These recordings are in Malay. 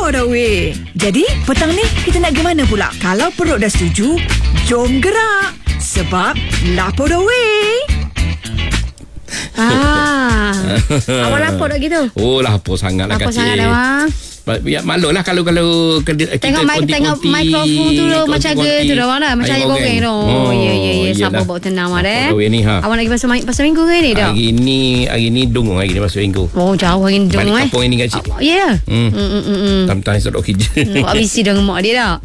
Lapor dah weh. Jadi petang ni kita nak ke mana pula? Kalau perut dah setuju, jom gerak. Sebab lapor dah weh. Awak lapor tak gitu? Oh, lapor sangat lah Lapor kacik. sangat dah bang. Ya, maklum lah kalau kita Tengok mikrofon tu dah macam tu dah bang dah. Macam air goreng tu. Oh ya. Sabar bawa tenang dah. Awak nak pergi pasal minggu ke ni dah? Hari ni dungung hari ni masuk minggu. Oh jauh hari ni dungung balik kampung ini kacik. Ya. Tam-tam esok kerja. Habis dah mak dia dah.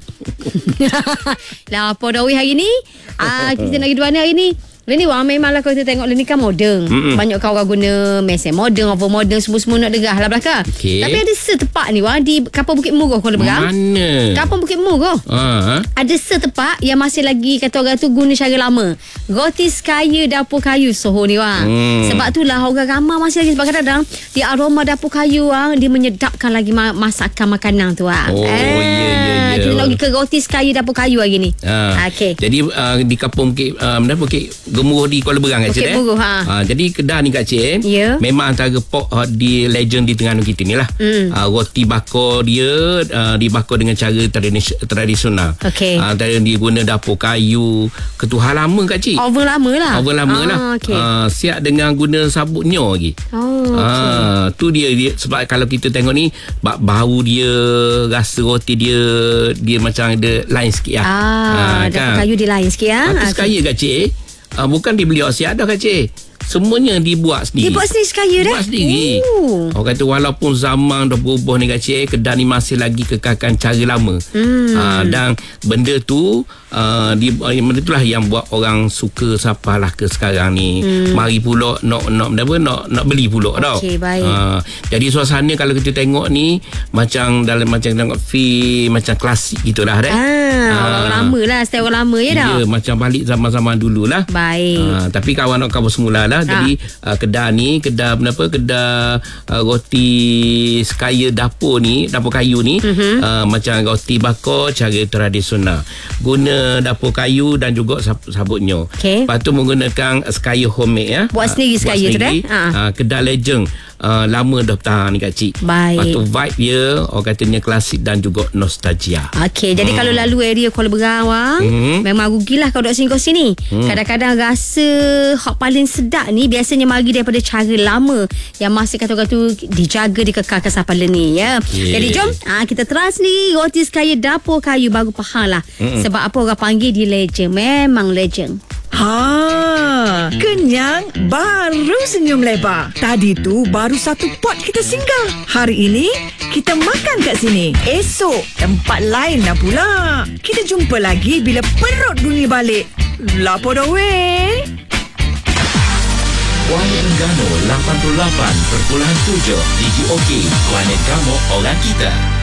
Lapor dah hari ni. Kita nak pergi mana hari ni? Ini wang memanglah kalau kita tengok ni kan moden. Banyak kawan guna mesin moden apa moden semua nak degah lah belakang. Tapi ada setepak ni wang di Kapal Bukit Muruh Kuala Berang. Mana? Kapal Bukit Muruh. Ada setepak yang masih lagi kata orang tu guna cara lama. Roti sekaya dapur kayu Soho ni wang. Sebab itulah orang ramai masih lagi sebab kadang-kadang di aroma dapur kayu wang dia menyedapkan lagi masakan makanan tu wang. Ya. Kita nak pergi ke roti sekaya dapur kayu hari ni. Okey. Jadi di Kapung Bukit Gemuruh di Kuala Berang kat Bukit Muruh jadi kedai ni Kak Cik memang antara pok di legend di Terengganu kita ni lah. Roti bakar dia dibakar dengan cara tradisional. Antara dia guna dapur kayu ketuhan lama Kak Cik. Oven lama lah. Siap dengan guna sabutnya lagi. Tu dia sebab kalau kita tengok ni bau dia, rasa roti dia macam ada lain sikit lah. Dapur kayu dia lain sikit Sekaya Kak Cik bukan dibeli siap dah Kak Cik. Semuanya dibuat sendiri. Dibuat sendiri sekaya dah? Buat sendiri. Orang kata walaupun zaman dah berubah ni Kak Cik, kedai ni masih lagi kekalkan cara lama. Dan benda tu benda itulah yang buat orang suka sapalah ke sekarang ni. Mari pula nak beli pula tau. Baik. Jadi suasana kalau kita tengok ni macam tengok film macam klasik gitulah dah. Orang lama lah, style orang lama ya dah. Ya, macam balik zaman-zaman dululah. Baik. Tapi kawan semula lah. Jadi kedai roti sekaya dapur kayu ni macam roti bakar cara tradisional, guna dapur kayu dan juga sabutnya. Lepas tu menggunakan sekaya homemade buat sendiri sekaya tu dah. Kedai legend lama dah bertahan ni Kak Cik. Baik. Lepas tu vibe dia orang katanya klasik dan juga nostalgia. Jadi kalau lalu area Kuala Berang memang rugilah kalau duduk sini. Kadang-kadang rasa hak paling sedap ni biasanya mari daripada cara lama yang masih kata orang tu dijaga, dikekalkan sampai ni ya. Jadi jom kita teras ni roti sekaya dapur kayu baru faham lah sebab apa orang panggil dia legend. Memang legend. Kenyang baru senyum lebar. Tadi tu baru satu pot kita singgah. Hari ini kita makan kat sini. Esok tempat lain dah pula. Kita jumpa lagi bila perut bunyi balik. Lapor dah weh. Kuala Terengganu 88.7 DJOK Planet Kamu Orang Kita.